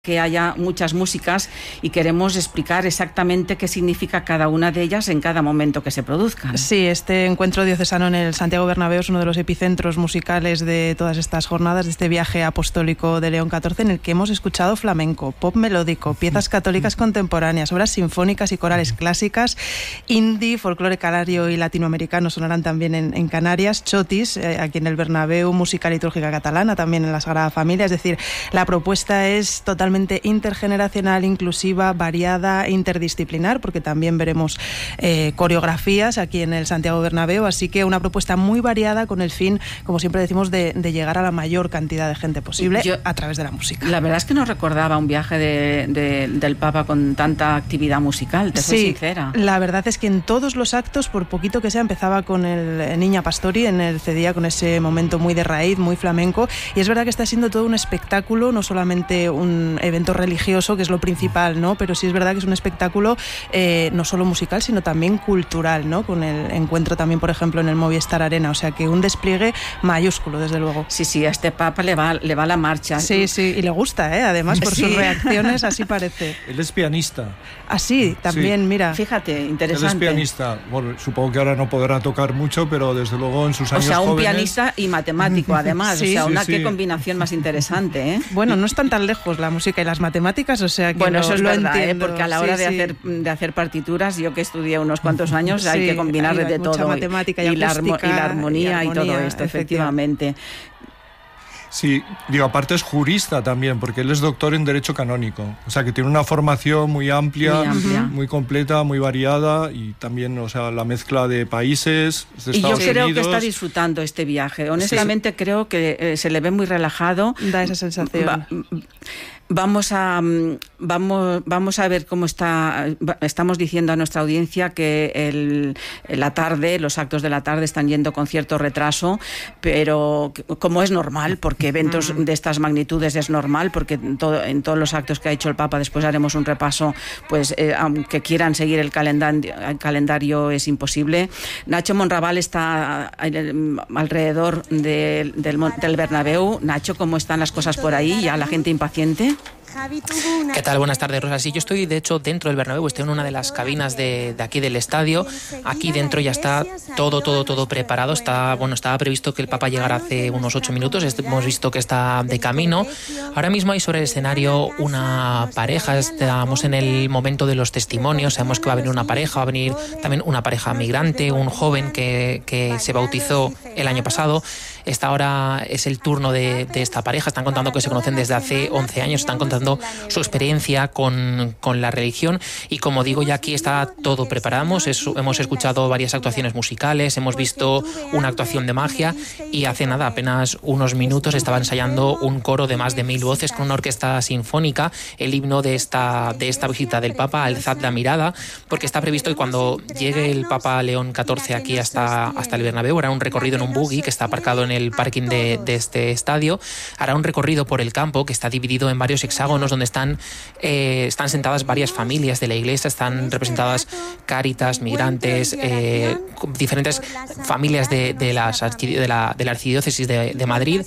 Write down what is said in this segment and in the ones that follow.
que haya muchas músicas y queremos explicar exactamente qué significa cada una de ellas en cada momento que se produzcan. Sí, este encuentro diocesano en el Santiago Bernabéu es uno de los epicentros musicales de todas estas jornadas, de este viaje apostólico de León XIV, en el que hemos escuchado flamenco, pop melódico, piezas católicas contemporáneas, obras sinfónicas y corales clásicas, indie, folclore canario y latinoamericano sonarán también en Canarias, chotis, aquí en el Bernabéu, música litúrgica catalana, también en la Sagrada Familia. Es decir, la propuesta es totalmente intergeneracional, inclusiva, variada, interdisciplinar, porque también veremos coreografías aquí en el Santiago Bernabéu, así que una propuesta muy variada con el fin, como siempre decimos, de llegar a la mayor cantidad de gente posible a través de la música. La verdad es que no recordaba un viaje del Papa con tanta actividad musical, te soy sincera. La verdad es que en todos los actos, por poquito que sea, empezaba con el Niña Pastori en el Cedía, con ese momento muy de raíz, muy flamenco, y es verdad que está siendo todo un espectáculo, no solamente un evento religioso, que es lo principal, ¿no? Pero sí es verdad que es un espectáculo no solo musical, sino también cultural, ¿no? Con el encuentro también, por ejemplo, en el Movistar Arena, o sea que un despliegue mayúsculo, desde luego. Sí, a este Papa le va la marcha. Sí, y le gusta, además, por sus reacciones, así parece. Él es pianista. Así, también, mira. Fíjate, interesante. Él es pianista. Bueno, supongo que ahora no podrá tocar mucho, pero desde luego en sus años jóvenes... un pianista y matemático, además. Qué combinación más interesante, ¿eh? Bueno, no están tan lejos la música y las matemáticas, o sea que bueno, eso es verdad, entiendo. Porque a la hora de hacer partituras, yo que estudié unos cuantos años, hay que combinar de todo. Matemática y la armonía y todo esto, efectivamente. Sí, aparte es jurista también, porque él es doctor en Derecho Canónico. O sea, que tiene una formación muy amplia, muy completa, muy variada, y también, la mezcla de países, de Estados Unidos. Y yo creo que está disfrutando este viaje. Honestamente, creo que se le ve muy relajado. Da esa sensación. Vamos a ver cómo está. Estamos diciendo a nuestra audiencia que los actos de la tarde están yendo con cierto retraso, pero como es normal, porque eventos de estas magnitudes es normal, porque en todos los actos que ha hecho el Papa, después haremos un repaso, pues aunque quieran seguir el calendario es imposible. Nacho Monraval está alrededor del Bernabéu. Nacho, ¿cómo están las cosas por ahí? ¿Ya la gente impaciente? ¿Qué tal? Buenas tardes, Rosa. Sí, yo estoy de hecho dentro del Bernabéu, estoy en una de las cabinas de aquí del estadio. Aquí dentro ya está todo preparado. Estaba previsto que el Papa llegara hace unos 8 minutos. Hemos visto que está de camino. Ahora mismo hay sobre el escenario una pareja. Estamos en el momento de los testimonios. Sabemos que va a venir una pareja, va a venir también una pareja migrante, un joven que se bautizó el año pasado. Esta hora es el turno de esta pareja. Están contando que se conocen desde hace 11 años. Están contando su experiencia con la religión. Y como digo, ya aquí está todo preparado. Hemos escuchado varias actuaciones musicales, hemos visto una actuación de magia y hace nada, apenas unos minutos, estaba ensayando un coro de más de 1000 voces con una orquesta sinfónica, el himno de esta visita del Papa, Alzad la mirada, porque está previsto que cuando llegue el Papa León XIV aquí hasta el Bernabéu, hará un recorrido en un buggy que está aparcado en el parking de este estadio, hará un recorrido por el campo que está dividido en varios hexágonos donde están sentadas varias familias de la iglesia, están representadas Cáritas, migrantes, diferentes familias de la archidiócesis de Madrid.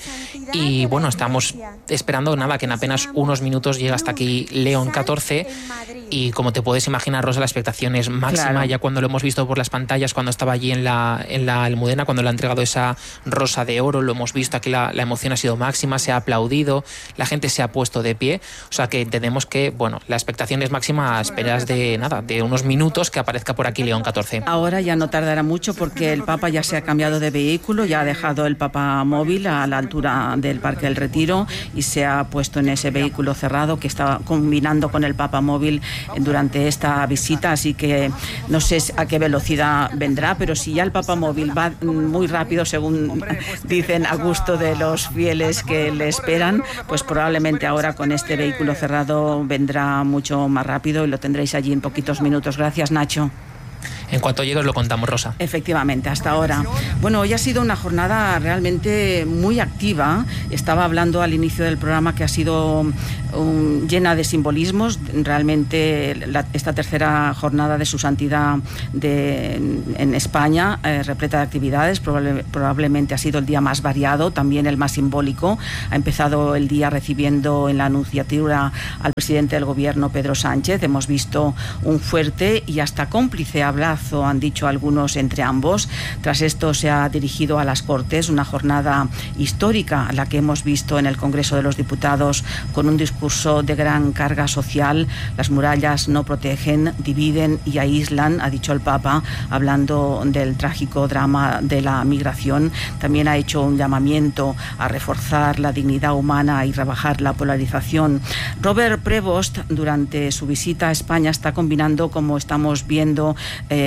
Y bueno, estamos esperando que en apenas unos minutos llegue hasta aquí León XIV. Y como te puedes imaginar, Rosa, la expectación es máxima. Claro. Ya cuando lo hemos visto por las pantallas, cuando estaba allí en la Almudena, cuando le ha entregado esa rosa de oro, lo hemos visto aquí, la emoción ha sido máxima, se ha aplaudido, la gente se ha puesto de pie. O sea que entendemos que, la expectación es máxima a esperas de unos minutos que aparezca por aquí León XIV. Ahora ya no tardará mucho porque el Papa ya se ha cambiado de vehículo, ya ha dejado el Papa móvil a la altura del Parque del Retiro y se ha puesto en ese vehículo cerrado que estaba combinando con el Papa móvil durante esta visita, así que no sé a qué velocidad vendrá, pero si ya el Papa móvil va muy rápido, según dicen, a gusto de los fieles que le esperan, pues probablemente ahora con este vehículo cerrado vendrá mucho más rápido y lo tendréis allí en poquitos minutos. Gracias, Nacho. En cuanto llegue os lo contamos, Rosa. Efectivamente, hasta ahora. Bueno, hoy ha sido una jornada realmente muy activa. Estaba hablando al inicio del programa que ha sido llena de simbolismos. Realmente esta tercera jornada de Su Santidad en España, repleta de actividades. Probablemente ha sido el día más variado, también el más simbólico. Ha empezado el día recibiendo en la anunciatura al presidente del gobierno, Pedro Sánchez. Hemos visto un fuerte y hasta cómplice abrazo, han dicho algunos, entre ambos. Tras esto se ha dirigido a las Cortes, una jornada histórica la que hemos visto en el Congreso de los Diputados, con un discurso de gran carga social. Las murallas no protegen, dividen y aíslan, ha dicho el Papa, hablando del trágico drama de la migración. También ha hecho un llamamiento a reforzar la dignidad humana y rebajar la polarización. Robert Prevost, durante su visita a España, está combinando, como estamos viendo,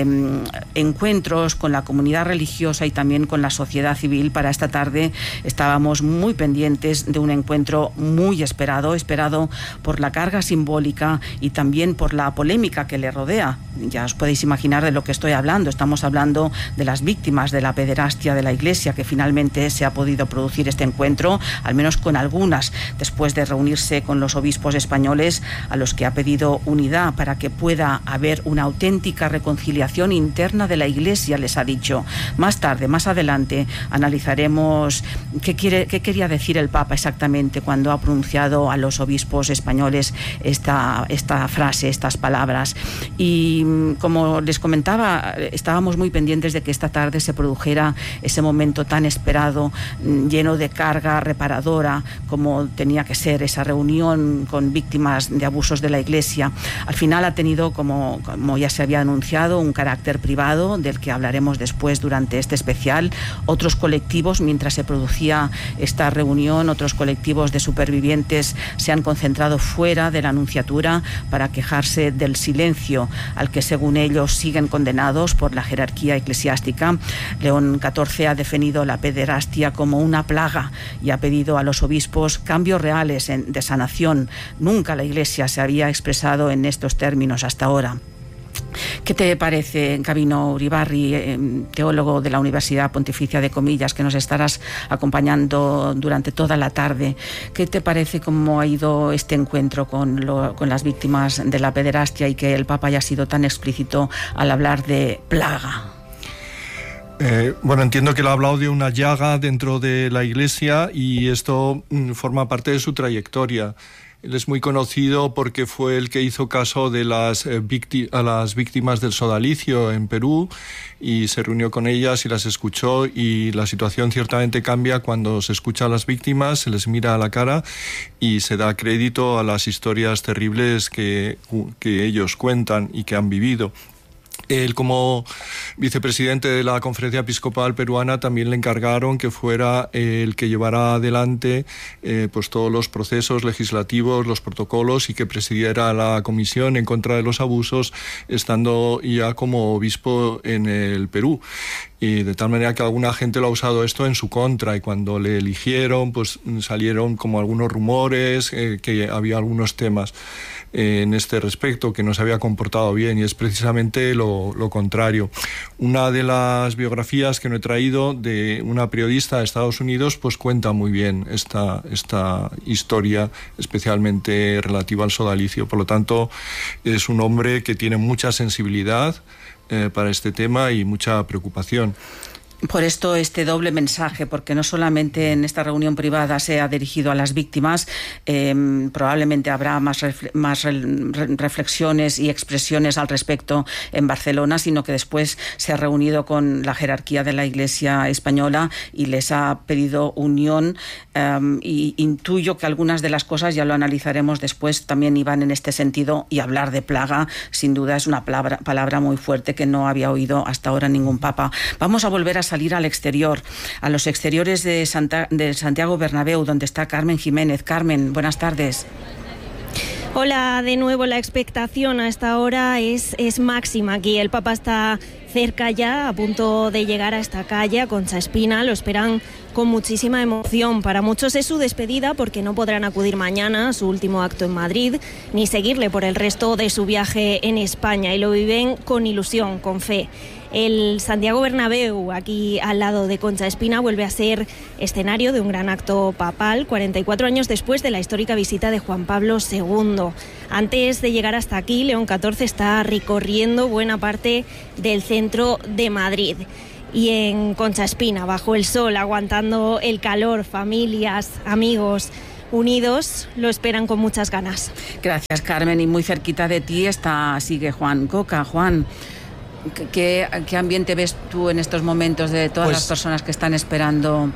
encuentros con la comunidad religiosa y también con la sociedad civil. Para esta tarde estábamos muy pendientes de un encuentro muy esperado por la carga simbólica y también por la polémica que le rodea. Ya os podéis imaginar de lo que estoy hablando. Estamos hablando de las víctimas de la pederastia de la Iglesia, que finalmente se ha podido producir este encuentro, al menos con algunas, después de reunirse con los obispos españoles, a los que ha pedido unidad para que pueda haber una auténtica reconciliación interna de la Iglesia, les ha dicho. Más tarde, más adelante, analizaremos qué quería decir el Papa exactamente cuando ha pronunciado a los obispos españoles esta frase, estas palabras. Y como les comentaba, estábamos muy pendientes de que esta tarde se produjera ese momento tan esperado, lleno de carga reparadora, como tenía que ser esa reunión con víctimas de abusos de la Iglesia. Al final ha tenido, como ya se había anunciado, un carácter privado, del que hablaremos después durante este especial. Otros colectivos, mientras se producía esta reunión, otros colectivos de supervivientes se han concentrado fuera de la anunciatura para quejarse del silencio al que, según ellos, siguen condenados por la jerarquía eclesiástica. León XIV ha definido la pederastia como una plaga y ha pedido a los obispos cambios reales de sanación. Nunca la Iglesia se había expresado en estos términos hasta ahora. ¿Qué te parece, Gabino Uribarri, teólogo de la Universidad Pontificia de Comillas, que nos estarás acompañando durante toda la tarde? ¿Qué te parece cómo ha ido este encuentro con las víctimas de la pederastia y que el Papa haya sido tan explícito al hablar de plaga? Bueno, entiendo que él ha hablado de una llaga dentro de la Iglesia y esto forma parte de su trayectoria. Él es muy conocido porque fue el que hizo caso de a las víctimas del sodalicio en Perú y se reunió con ellas y las escuchó, y la situación ciertamente cambia cuando se escucha a las víctimas, se les mira a la cara y se da crédito a las historias terribles que ellos cuentan y que han vivido. Él, como vicepresidente de la Conferencia Episcopal Peruana, también le encargaron que fuera el que llevara adelante pues todos los procesos legislativos, los protocolos, y que presidiera la comisión en contra de los abusos, estando ya como obispo en el Perú. Y de tal manera que alguna gente lo ha usado esto en su contra, y cuando le eligieron pues salieron como algunos rumores que había algunos temas en este respecto, que no se había comportado bien, y es precisamente lo contrario. Una de las biografías que no he traído, de una periodista de Estados Unidos, pues cuenta muy bien esta historia, especialmente relativa al sodalicio. Por lo tanto, es un hombre que tiene mucha sensibilidad para este tema y mucha preocupación. Por esto este doble mensaje, porque no solamente en esta reunión privada se ha dirigido a las víctimas, probablemente habrá más reflexiones y expresiones al respecto en Barcelona, sino que después se ha reunido con la jerarquía de la Iglesia española y les ha pedido unión, y intuyo que algunas de las cosas, ya lo analizaremos después, también iban en este sentido, y hablar de plaga sin duda es una palabra muy fuerte que no había oído hasta ahora ningún papa. Vamos a volver a salir al exterior, a los exteriores de Santiago Bernabéu, donde está Carmen Jiménez. Carmen, buenas tardes. Hola, de nuevo. La expectación a esta hora es máxima aquí. El Papa está cerca ya, a punto de llegar a esta calle, a Concha Espina. Lo esperan con muchísima emoción. Para muchos es su despedida porque no podrán acudir mañana a su último acto en Madrid ni seguirle por el resto de su viaje en España, y lo viven con ilusión, con fe. El Santiago Bernabéu, aquí al lado de Concha Espina, vuelve a ser escenario de un gran acto papal 44 años después de la histórica visita de Juan Pablo II. Antes de llegar hasta aquí, León XIV está recorriendo buena parte del centro de Madrid. Y en Concha Espina, bajo el sol, aguantando el calor, familias, amigos unidos, lo esperan con muchas ganas. Gracias, Carmen. Y muy cerquita de ti sigue Juan Coca. Juan, ¿qué ambiente ves tú en estos momentos de todas las personas que están esperando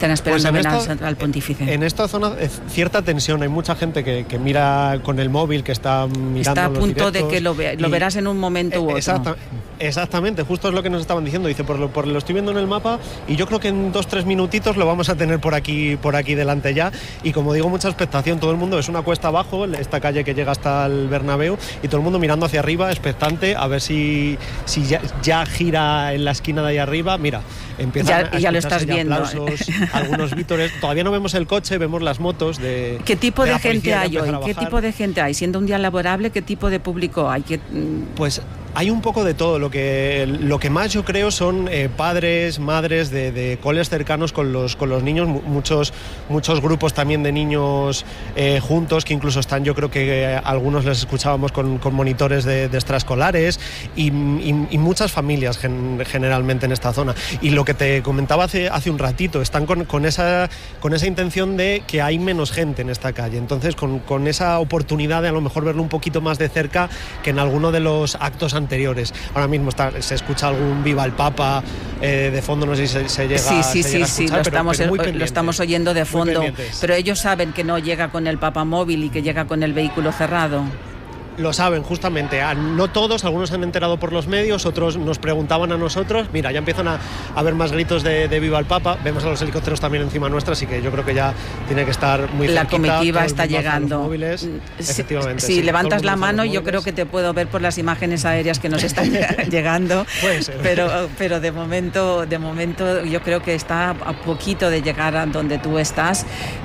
al pontífice? En esta zona cierta tensión, hay mucha gente que mira con el móvil, que está mirando. Está a punto de que lo verás en un momento u otro. Exactamente, justo es lo que nos estaban diciendo. Dice, lo estoy viendo en el mapa y yo creo que en 2-3 minutitos lo vamos a tener por aquí delante ya. Y como digo, mucha expectación, todo el mundo, es una cuesta abajo, esta calle que llega hasta el Bernabéu, y todo el mundo mirando hacia arriba, expectante, a ver si ya gira en la esquina de ahí arriba. Mira, empiezan ya lo estás viendo. Aplausos, algunos vítores. Todavía no vemos el coche, vemos las motos de... ¿Qué tipo de gente hay hoy? ¿Qué tipo de gente hay? Siendo un día laborable, ¿qué tipo de público hay? Pues hay un poco de todo. Lo que más yo creo son padres, madres de coles cercanos con los niños, muchos grupos también de niños juntos, que incluso están, yo creo que algunos les escuchábamos con monitores de extraescolares, y muchas familias generalmente en esta zona. Y lo que te comentaba hace un ratito, están con esa intención de que hay menos gente en esta calle, entonces con esa oportunidad de a lo mejor verlo un poquito más de cerca que en alguno de los actos anteriores. Ahora mismo se escucha algún Viva el Papa de fondo, no sé si se llega a escuchar, lo estamos oyendo de fondo, pero ellos saben que no llega con el Papa móvil y que llega con el vehículo cerrado. Lo saben, justamente. No todos, algunos han enterado por los medios, otros nos preguntaban a nosotros. Mira, ya empiezan a haber más gritos de Viva el Papa. Vemos a los helicópteros también encima nuestra, así que yo creo que ya tiene que estar muy cerquita. La comitiva está llegando. Móviles, efectivamente. Si levantas la mano, yo creo que te puedo ver por las imágenes aéreas que nos están llegando. Puede ser. Pero de momento yo creo que está a poquito de llegar a donde tú estás.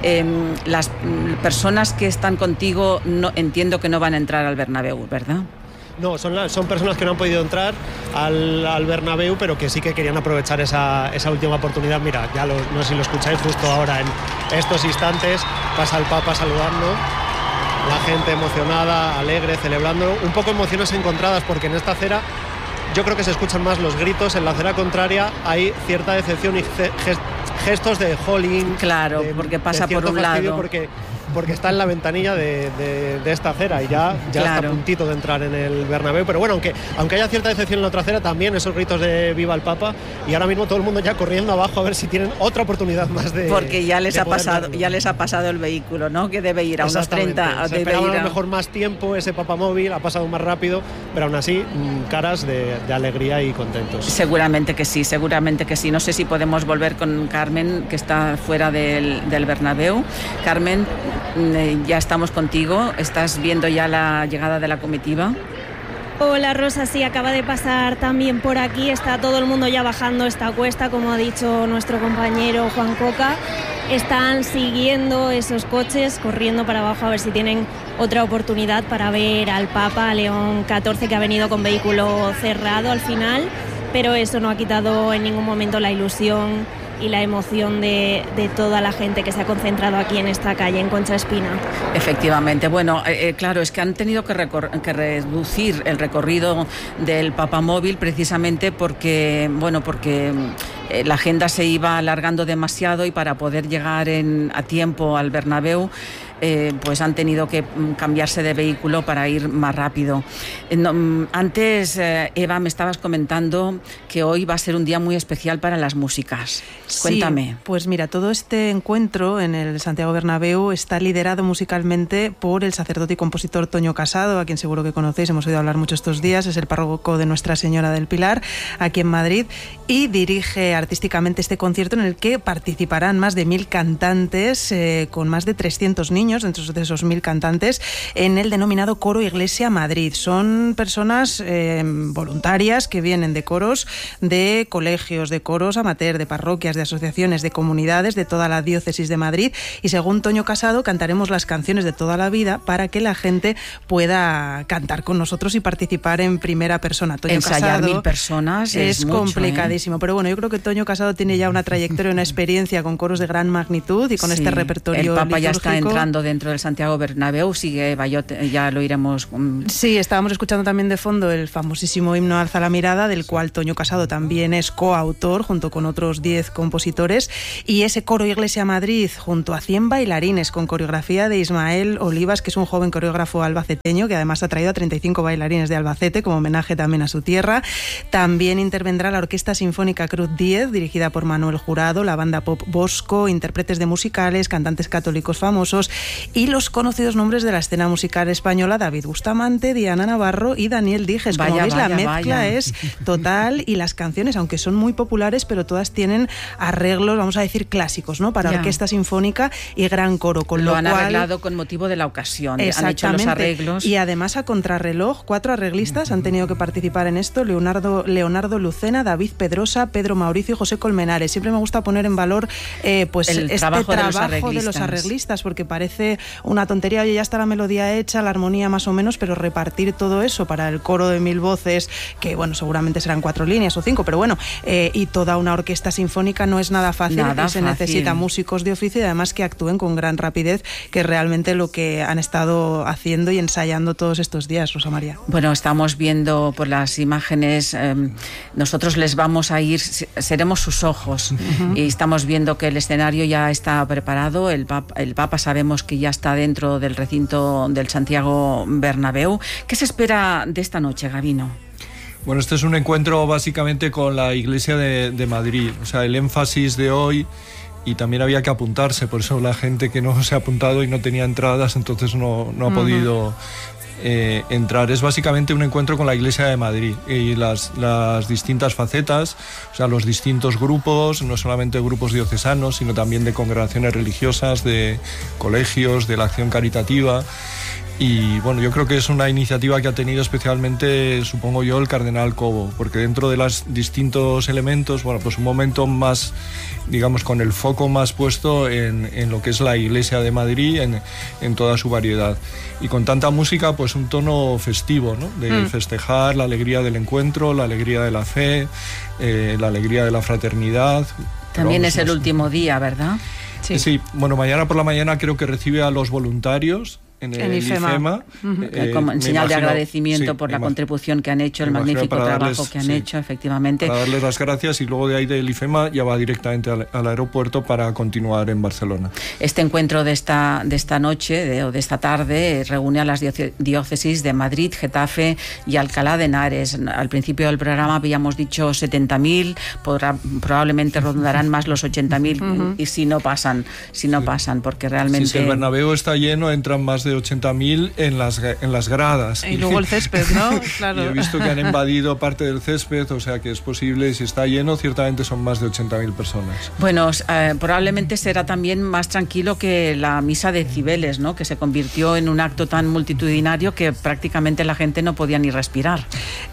Las personas que están contigo, entiendo que no van a entrar al Bernabéu, ¿verdad? No, son personas que no han podido entrar al Bernabéu, pero que sí que querían aprovechar esa última oportunidad. Mira, no sé si lo escucháis, justo ahora en estos instantes pasa el Papa saludando, la gente emocionada, alegre, celebrando, un poco emociones encontradas, porque en esta acera yo creo que se escuchan más los gritos. En la acera contraria hay cierta decepción y gestos de jolín. Claro, porque pasa por un lado. Porque está en la ventanilla de esta acera y ya claro, está a puntito de entrar en el Bernabéu. Pero bueno, aunque haya cierta decepción en la otra acera, también esos gritos de Viva el Papa, y ahora mismo todo el mundo ya corriendo abajo a ver si tienen otra oportunidad más de... Porque ya les ha pasado el vehículo, ¿no? Que debe ir a unos 30... Se esperaba a lo mejor más tiempo ese Papa móvil, ha pasado más rápido, pero aún así caras de alegría y contentos. Seguramente que sí. No sé si podemos volver con Carmen, que está fuera del Bernabéu. Carmen, ya estamos contigo. ¿Estás viendo ya la llegada de la comitiva? Hola Rosa, sí, acaba de pasar también por aquí. Está todo el mundo ya bajando esta cuesta, como ha dicho nuestro compañero Juan Coca. Están siguiendo esos coches, corriendo para abajo a ver si tienen otra oportunidad para ver al Papa León XIV, que ha venido con vehículo cerrado al final, pero eso no ha quitado en ningún momento la ilusión y la emoción de toda la gente que se ha concentrado aquí en esta calle, en Concha Espina. Efectivamente. Bueno, claro, es que han tenido que reducir el recorrido del Papamóvil precisamente porque la agenda se iba alargando demasiado, y para poder llegar a tiempo al Bernabéu pues han tenido que cambiarse de vehículo para ir más rápido. Antes, Eva, me estabas comentando que hoy va a ser un día muy especial para las músicas. Cuéntame. Sí, pues mira, todo este encuentro en el Santiago Bernabéu está liderado musicalmente por el sacerdote y compositor Toño Casado, a quien seguro que conocéis, hemos oído hablar mucho estos días. Es el párroco de Nuestra Señora del Pilar, aquí en Madrid, y dirige artísticamente este concierto en el que participarán más de 1.000 cantantes, con más de 300 niños dentro de esos 1.000 cantantes, en el denominado Coro Iglesia Madrid. Son personas voluntarias que vienen de coros de colegios, de coros amateur, de parroquias, de asociaciones, de comunidades de toda la diócesis de Madrid, y según Toño Casado cantaremos las canciones de toda la vida para que la gente pueda cantar con nosotros y participar en primera persona. Toño Ensayar Casado 1.000 personas es mucho, complicadísimo, pero bueno, yo creo que Toño Casado tiene ya una trayectoria, una experiencia con coros de gran magnitud y con este repertorio el Papa litúrgico. Ya está entrando dentro del Santiago Bernabéu, sigue Bayote, ya lo iremos. Sí, estábamos escuchando también de fondo el famosísimo himno Alza la mirada, del cual Toño Casado también es coautor junto con otros 10 compositores, y ese Coro Iglesia Madrid junto a 100 bailarines con coreografía de Ismael Olivas, que es un joven coreógrafo albaceteño que además ha traído a 35 bailarines de Albacete como homenaje también a su tierra. También intervendrá la Orquesta Sinfónica Cruz 10, dirigida por Manuel Jurado, la banda pop Bosco, intérpretes de musicales, cantantes católicos famosos y los conocidos nombres de la escena musical española: David Bustamante, Diana Navarro y Daniel Dijes. Como veis, la mezcla es total, y las canciones, aunque son muy populares, pero todas tienen arreglos, vamos a decir, clásicos, ¿no? Para orquesta sinfónica y gran coro, con lo han cual arreglado con motivo de la ocasión. Han hecho los arreglos. Y además, a contrarreloj, 4 arreglistas han tenido que participar en esto: Leonardo Lucena, David Pedrosa, Pedro Mauricio y José Colmenares. Siempre me gusta poner en valor pues este trabajo de los arreglistas, porque parece una tontería, oye, ya está la melodía hecha, la armonía más o menos, pero repartir todo eso para el coro de 1.000 voces, que bueno, seguramente serán 4 líneas o 5, pero bueno, y toda una orquesta sinfónica no es nada fácil, se necesita músicos de oficio y además que actúen con gran rapidez, que es realmente lo que han estado haciendo y ensayando todos estos días, Rosa María. Bueno, estamos viendo por las imágenes, nosotros les vamos a ir, seremos sus ojos, y estamos viendo que el escenario ya está preparado, el Papa sabemos que ya está dentro del recinto del Santiago Bernabéu. ¿Qué se espera de esta noche, Gabino? Bueno, este es un encuentro básicamente con la Iglesia de Madrid. O sea, el énfasis de hoy, y también había que apuntarse, por eso la gente que no se ha apuntado y no tenía entradas, entonces no ha podido entrar. Es básicamente un encuentro con la Iglesia de Madrid y las distintas facetas, o sea, los distintos grupos, no solamente grupos diocesanos, sino también de congregaciones religiosas, de colegios, de la acción caritativa. Y bueno, yo creo que es una iniciativa que ha tenido especialmente, supongo yo, el cardenal Cobo, porque dentro de los distintos elementos, bueno, pues un momento más, digamos, con el foco más puesto en lo que es la Iglesia de Madrid, en toda su variedad. Y con tanta música, pues un tono festivo, ¿no? De festejar la alegría del encuentro, la alegría de la fe, la alegría de la fraternidad. También es el último día, ¿verdad? Sí, bueno, mañana por la mañana creo que recibe a los voluntarios en el IFEMA. Como en señal de agradecimiento por la contribución que han hecho, el magnífico trabajo que han hecho, efectivamente. Para darles las gracias, y luego de ahí del IFEMA ya va directamente al aeropuerto para continuar en Barcelona. Este encuentro de esta noche, o de esta tarde, reúne a las diócesis de Madrid, Getafe y Alcalá de Henares. Al principio del programa habíamos dicho 70.000, probablemente rondarán más los 80.000, y si no pasan, porque realmente... Si el Bernabéu está lleno, entran más de 80.000 en las gradas. Y luego el césped, ¿no? Claro. Y he visto que han invadido parte del césped, o sea que es posible, si está lleno, ciertamente son más de 80.000 personas. Bueno, probablemente será también más tranquilo que la misa de Cibeles, ¿no? Que se convirtió en un acto tan multitudinario que prácticamente la gente no podía ni respirar.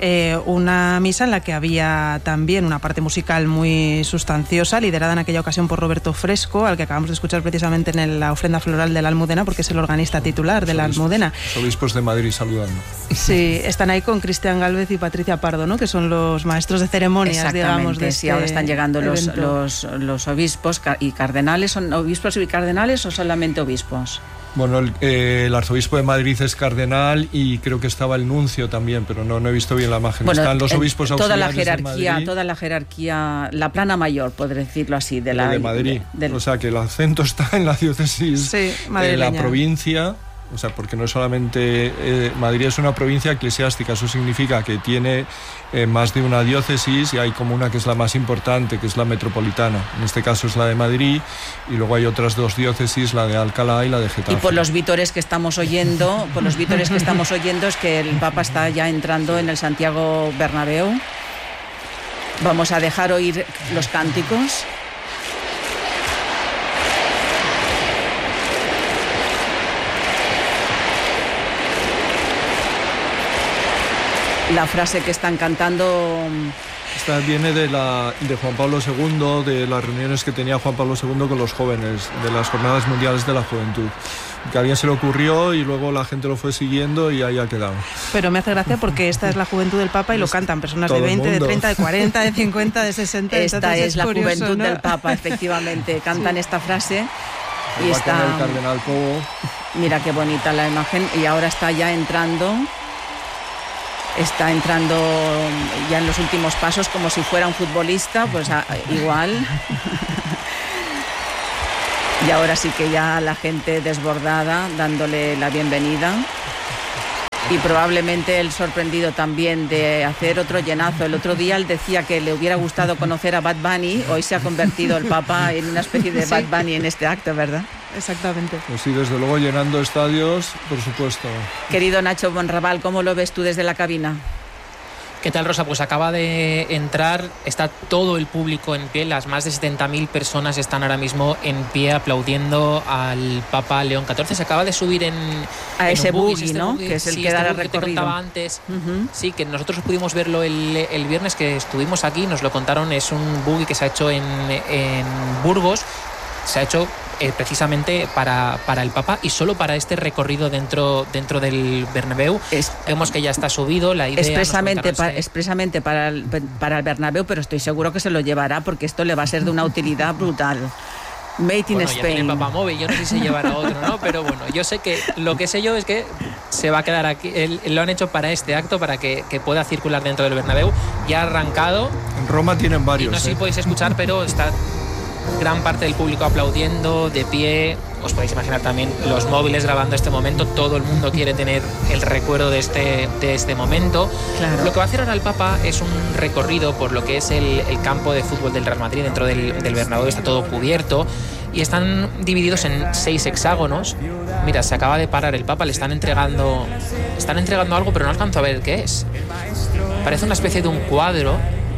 Una misa en la que había también una parte musical muy sustanciosa, liderada en aquella ocasión por Roberto Fresco, al que acabamos de escuchar precisamente en la ofrenda floral de la Almudena, porque es el organista titular de la Almudena. Los obispos de Madrid saludando. Sí, están ahí con Cristian Gálvez y Patricia Pardo, ¿no? Que son los maestros de ceremonias, digamos, de este sí, ahora están llegando los obispos y cardenales. ¿Son obispos y cardenales o solamente obispos? Bueno, el arzobispo de Madrid es cardenal y creo que estaba el nuncio también, pero no he visto bien la imagen. Bueno, están los obispos auxiliares toda la jerarquía, la plana mayor, podré decirlo así, de Madrid. O sea, que el acento está en la diócesis, en la provincia. O sea, porque no es solamente... Madrid es una provincia eclesiástica, eso significa que tiene más de una diócesis, y hay como una que es la más importante, que es la metropolitana. En este caso es la de Madrid, y luego hay otras 2 diócesis, la de Alcalá y la de Getafe. Y por los vítores que estamos oyendo, es que el Papa está ya entrando en el Santiago Bernabéu. Vamos a dejar oír los cánticos. La frase que están cantando... Esta viene de Juan Pablo II, de las reuniones que tenía Juan Pablo II con los jóvenes, de las Jornadas Mundiales de la Juventud. Que a alguien se le ocurrió y luego la gente lo fue siguiendo y ahí ha quedado. Pero me hace gracia porque esta es la juventud del Papa y lo cantan personas de 20, de 30, de 40, de 50, de 60. Esta es la curioso, juventud, ¿no? del Papa, efectivamente. Cantan esta frase y está está... el cardenal Cobo. Mira qué bonita la imagen. Y ahora está ya entrando... Está entrando ya en los últimos pasos como si fuera un futbolista, pues igual. Y ahora sí que ya la gente desbordada dándole la bienvenida. Y probablemente él sorprendido también de hacer otro llenazo. El otro día él decía que le hubiera gustado conocer a Bad Bunny. Hoy se ha convertido el Papa en una especie de Bad Bunny en este acto, ¿verdad? Exactamente. Pues sí, desde luego llenando estadios, por supuesto. Querido Nacho Bonrabal, ¿cómo lo ves tú desde la cabina? ¿Qué tal, Rosa? Pues acaba de entrar, está todo el público en pie, las más de 70.000 personas están ahora mismo en pie aplaudiendo al Papa León XIV. Se acaba de subir a ese buggy, este ¿no? Buggy, que es el sí, que da el recorrido. Que te contaba antes. Sí, que nosotros pudimos verlo el viernes que estuvimos aquí, nos lo contaron, es un buggy que se ha hecho en Burgos, se ha hecho precisamente para el Papa y solo para este recorrido dentro del Bernabéu. Vemos que ya está subido. La idea expresamente para el Bernabéu, pero estoy seguro que se lo llevará porque esto le va a ser de una utilidad brutal. Made in Spain. Ya tiene el Papa móvil, yo no sé si llevará otro, ¿no? Pero bueno, yo sé que lo que sé yo es que se va a quedar aquí. Lo han hecho para este acto, para que pueda circular dentro del Bernabéu. Ya ha arrancado. En Roma tienen varios. Y no sé si podéis escuchar, pero está gran parte del público aplaudiendo, de pie. Os podéis imaginar también los móviles grabando este momento. Todo el mundo quiere tener el recuerdo de este momento. Claro. Lo que va a hacer ahora el Papa es un recorrido por lo que es el campo de fútbol del Real Madrid dentro del Bernabéu. Está todo cubierto y están divididos en 6 hexágonos. Mira, se acaba de parar el Papa, le están entregando algo, pero no alcanzo a ver qué es. Parece una especie de un cuadro.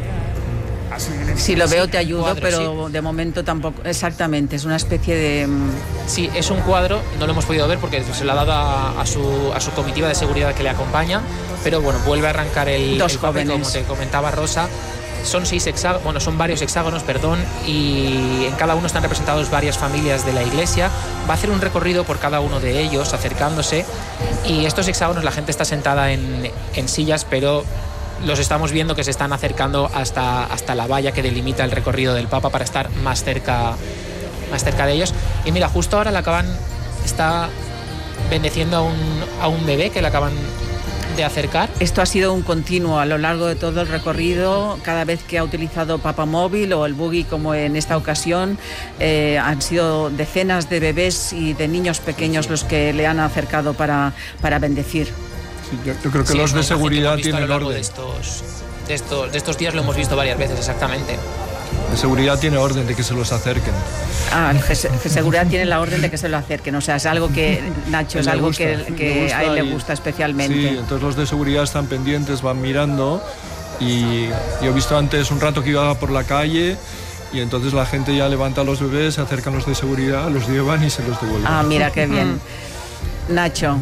Si lo veo te ayudo, cuadro, pero sí. De momento tampoco. Exactamente, es una especie de... Sí, es un cuadro, no lo hemos podido ver porque se lo ha dado a su comitiva de seguridad que le acompaña, pero bueno, vuelve a arrancar el jóvenes. Como te comentaba Rosa. Son varios hexágonos, y en cada uno están representados varias familias de la iglesia. Va a hacer un recorrido por cada uno de ellos, acercándose, y estos hexágonos la gente está sentada en sillas, pero los estamos viendo que se están acercando hasta la valla que delimita el recorrido del Papa para estar más cerca de ellos. Y mira, justo ahora está bendeciendo a un bebé que le acaban de acercar. Esto ha sido un continuo a lo largo de todo el recorrido. Cada vez que ha utilizado Papa Móvil o el buggy, como en esta ocasión, han sido decenas de bebés y de niños pequeños los que le han acercado para bendecir. Yo creo que los de seguridad tienen orden. De estos días lo hemos visto varias veces, exactamente. De seguridad tiene orden de que se los acerquen. Seguridad tiene la orden de que se lo acerquen. O sea, es algo que, Nacho, es algo que a él le gusta especialmente. Sí, entonces los de seguridad están pendientes, van mirando. Y yo he visto antes un rato que iba por la calle y entonces la gente ya levanta a los bebés, se acercan los de seguridad, los llevan y se los devuelven. Ah, mira qué bien. Nacho.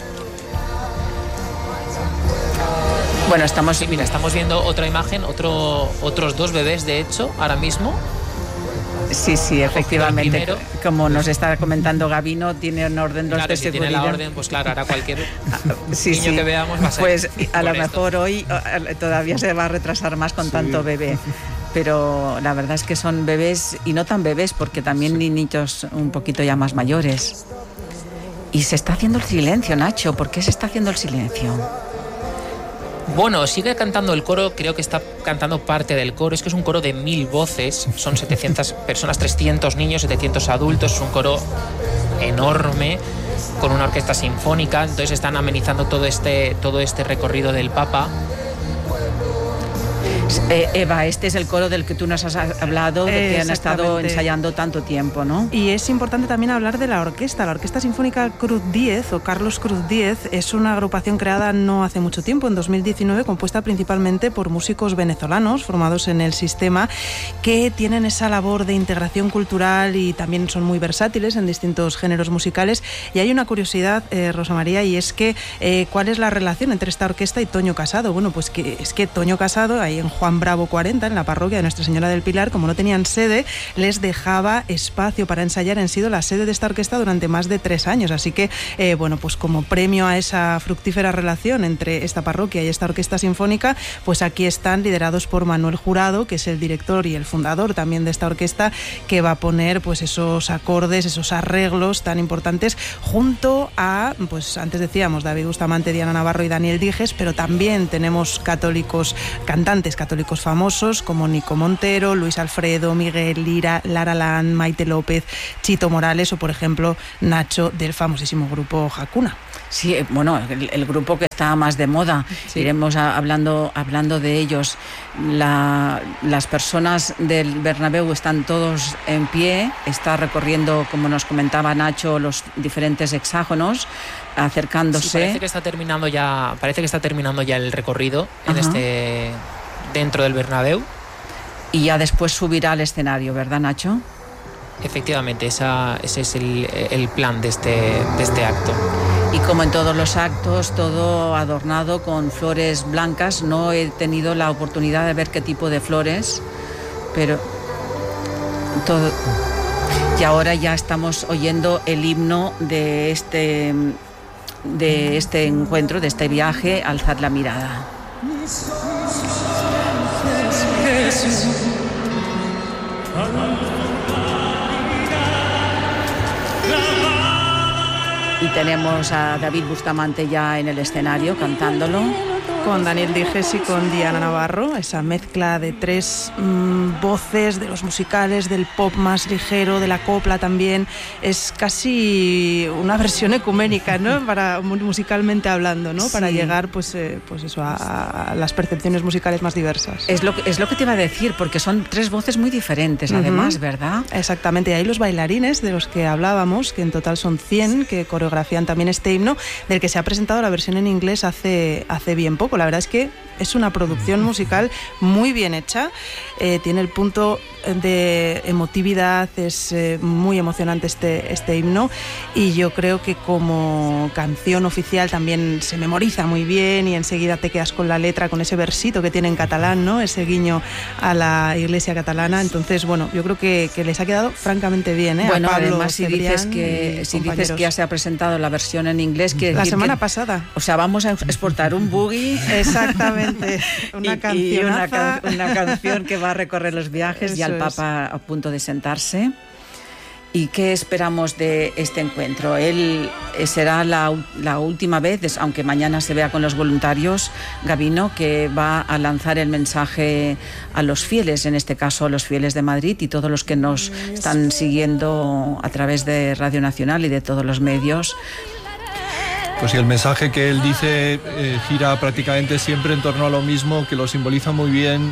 Bueno, estamos viendo otra imagen, otros 2 bebés, de hecho, ahora mismo. Sí, efectivamente. Como nos está comentando Gabino, tiene en orden los de seguridad. Tiene la orden, pues claro, ahora cualquier niño que veamos va a ser. Pues a lo mejor hoy todavía se va a retrasar más con tanto bebé. Pero la verdad es que son bebés y no tan bebés, porque también niñitos un poquito ya más mayores. Y se está haciendo el silencio, Nacho. ¿Por qué se está haciendo el silencio? Bueno, sigue cantando el coro, creo que está cantando parte del coro. Es que es un coro de 1000 voces, son 700 personas, 300 niños, 700 adultos. Es un coro enorme con una orquesta sinfónica. Entonces están amenizando todo este recorrido del Papa. Eva, este es el coro del que tú nos has hablado, de que han estado ensayando tanto tiempo, ¿no? Y es importante también hablar de la orquesta. La Orquesta Sinfónica Cruz Diez, o Carlos Cruz Diez, es una agrupación creada no hace mucho tiempo, en 2019, compuesta principalmente por músicos venezolanos formados en el sistema, que tienen esa labor de integración cultural y también son muy versátiles en distintos géneros musicales. Y hay una curiosidad, Rosa María, y es que ¿cuál es la relación entre esta orquesta y Toño Casado? Bueno, pues que es que Toño Casado, ahí en Juan Bravo 40, en la parroquia de Nuestra Señora del Pilar, como no tenían sede, les dejaba espacio para ensayar. Han sido la sede de esta orquesta durante más de 3 años, así que bueno, pues como premio a esa fructífera relación entre esta parroquia y esta orquesta sinfónica, pues aquí están, liderados por Manuel Jurado, que es el director y el fundador también de esta orquesta, que va a poner pues esos acordes, esos arreglos tan importantes, junto a, pues antes decíamos, David Bustamante, Diana Navarro y Daniel Dijes, pero también tenemos cantantes católicos famosos como Nico Montero, Luis Alfredo, Miguel Lira, Lara Land, Maite López, Chito Morales o, por ejemplo, Nacho, del famosísimo grupo Hakuna. Sí, bueno, el grupo que está más de moda, sí. Iremos hablando de ellos. Las personas del Bernabéu están todos en pie, está recorriendo, como nos comentaba Nacho, los diferentes hexágonos, acercándose. Sí, parece que está terminando ya el recorrido en dentro del Bernabéu. Y ya después subirá al escenario, ¿verdad, Nacho? Efectivamente, ese es el plan de este acto. Y como en todos los actos, todo adornado con flores blancas. No he tenido la oportunidad de ver qué tipo de flores, pero todo. Y ahora ya estamos oyendo el himno de este encuentro, de este viaje, Alzad la mirada. Y tenemos a David Bustamante ya en el escenario cantándolo. Con Daniel Dijes y con Diana Navarro, esa mezcla de 3 voces, de los musicales, del pop más ligero, de la copla también. Es casi una versión ecuménica, ¿no? Musicalmente hablando, ¿no? Sí. Para llegar pues eso, a las percepciones musicales más diversas. Es lo que te iba a decir, porque son 3 voces muy diferentes, además, ¿verdad? Exactamente, y hay los bailarines de los que hablábamos, que en total son 100, que coreografían también este himno, del que se ha presentado la versión en inglés hace bien poco. La verdad es que es una producción musical muy bien hecha, tiene el punto de emotividad, es muy emocionante este himno, y yo creo que como canción oficial también se memoriza muy bien y enseguida te quedas con la letra, con ese versito que tiene en catalán, ¿no? Ese guiño a la iglesia catalana. Entonces, bueno, yo creo que les ha quedado francamente bien, ¿eh? Bueno, además si dices que ya se ha presentado la versión en inglés, que la semana pasada. O sea, vamos a exportar un boogie. Exactamente. Una canción que va a recorrer los viajes. Eso, y al Papa a punto de sentarse. ¿Y qué esperamos de este encuentro? Él será la última vez, aunque mañana se vea con los voluntarios, Gabino, que va a lanzar el mensaje a los fieles, en este caso a los fieles de Madrid y todos los que nos están siguiendo a través de Radio Nacional y de todos los medios. Pues sí, el mensaje que él dice gira prácticamente siempre en torno a lo mismo, que lo simboliza muy bien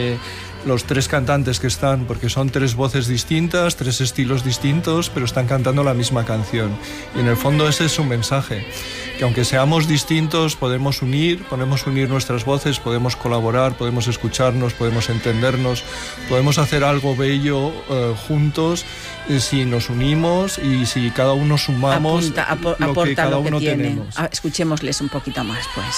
los 3 cantantes que están, porque son 3 voces distintas, 3 estilos distintos, pero están cantando la misma canción. Y en el fondo ese es su mensaje, que aunque seamos distintos podemos unir nuestras voces, podemos colaborar, podemos escucharnos, podemos entendernos, podemos hacer algo bello juntos si nos unimos y si cada uno sumamos aporta lo que cada uno tiene. tenemos. Escuchémosles un poquito más, pues.